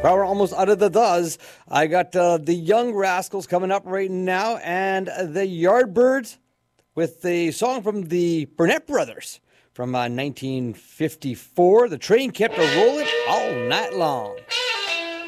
Well, we're almost out of the does. I got the Young Rascals coming up right now, and the Yardbirds with the song from the Burnett Brothers from 1954. The train kept a rolling all night long.